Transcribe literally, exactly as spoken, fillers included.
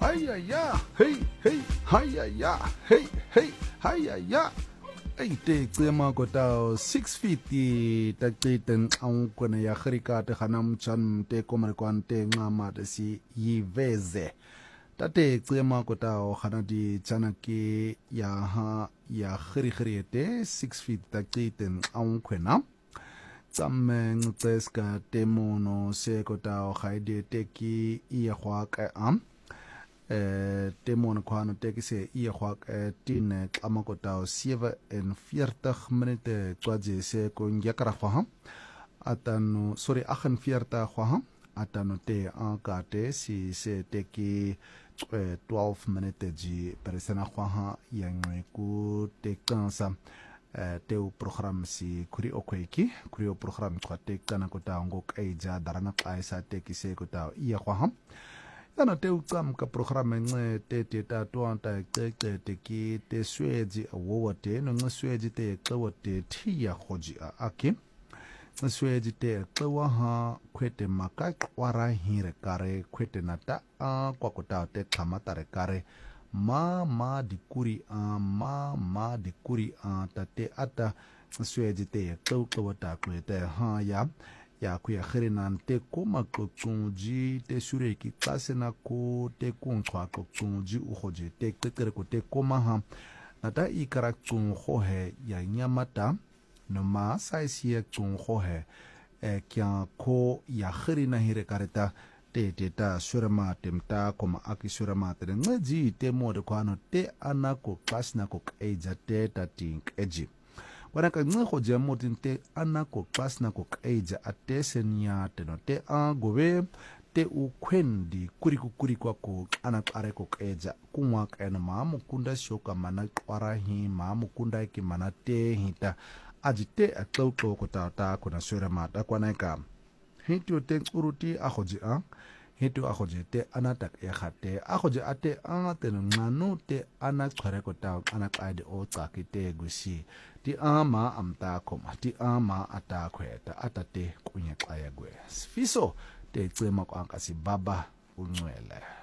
Hiya ya, hey hey, hiya ya, hey hey, hiya ya. Ay te tsema ko tao six feet ta qiten ang kona ya khrika te khanam chan te komar kwante ngama de si yiveze. Ta te tsema ko tao khana di chanaki ya ha ya khri khri te six feet ta qiten ang kona. Tsammeng tseska te mono se ko tao khaide te ki iya khwa ka am. Eh, Temon kwano teki se ia kwak eh, tine klamako tau zevenenveertig minute twaje se kon yakara kwaha atano sorry achtenveertig kwaha atano te ankate si se teki eh, twaalf minute ji peresena kwaha yang ku te kansa eh, teu program si kuri okweki kuri o program kwa te kana ko tau ngok eja darana kaisa teki se ko tau ia kwaha Yana te utsam ka programa nge te te ta tuanta te te te ki te sweji awowa te no nge sweji te kawa te tia hoji a aki nge sweji te kawa ha kwete maka kwara hire kare kwete nata a kwa kota te kamatare kare ma ma di kuri a ma ma di kuri a ta te ata nge sweji te kawa kawa ta kwete ha ya ya kuya khirinan te koma koktunji te sureki kasena ko te kunchwa koktunji uhoje te tekere ko te koma ha nata ikara tsun hohe ya nyamata no ma saisi ya tsun hohe e kya ko ya khirina hire kareta te te ta surama temta koma aki surama te ngaji te mo de kwano te anako klasna ko eja te ta tink eji Wana ka ngho je motin te anako klasna ko eja atesenya te no te a gobe te u kwendi kuriku kuriku ko anakare ko eja kunwa kana mamu kunda shoka mana kwara hi mamu kunda ki mana te hita ajite atauto ko tata ko na sura mata kwana ka hitu te uruti ahoji a hitu ahoji te anatak ya khate ahoji ate a te nganu te anakare ko ta anakaide o tsakite gusi Ti ama amta koma, ti ama ata kweta, atate kunya kaya gwe. Fiso, te tsema kwa angkasi baba unwele.